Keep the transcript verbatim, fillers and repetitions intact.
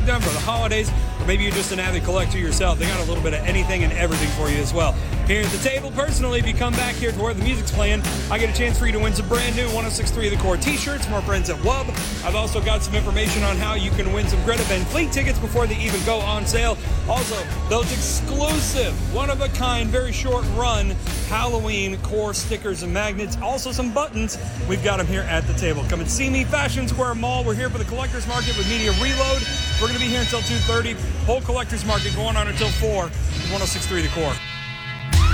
them for the holidays, or maybe you're just an avid collector yourself, they got a little bit of anything and everything for you as well. Here at the table, personally, if you come back here to where the music's playing, I get a chance for you to win some brand new one oh six point three The Core t-shirts from our friends at W U B. I've also got some information on how you can win some Greta Van Fleet tickets before they even go on sale. Also, those exclusive, one-of-a-kind, very short-run Halloween Core stickers and magnets. Also some buttons. We've got them here at the table. Come and see me, Fashion Square Mall. We're here for the Collectors Market with Media Reload. We're going to be here until two thirty. Whole Collectors Market going on until four. one oh six point three The Core.